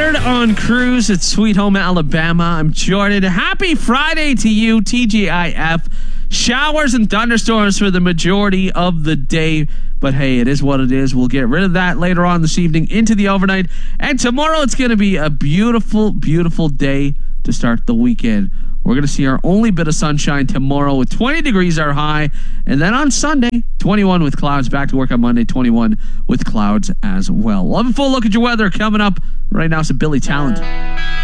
Bird on cruise at Sweet Home Alabama. I'm Jordan. Happy Friday to you, TGIF. Showers and thunderstorms for the majority of the day. But hey, it is what it is. We'll get rid of that later on this evening into the overnight. And tomorrow it's going to be a beautiful, beautiful day to start the weekend. We're going to see our only bit of sunshine tomorrow with 20 degrees our high. And then on Sunday, 21 with clouds. Back to work on Monday, 21 with clouds as well. Love a full look at your weather coming up. Right now, some Billy Talent.